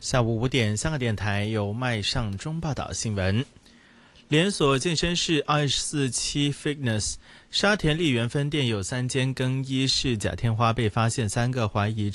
下午5点，香港電台由麥尚中報道新聞。連鎖健身室247 Fitness 沙田麗園分店有3間更衣室假天花被發現3個懷疑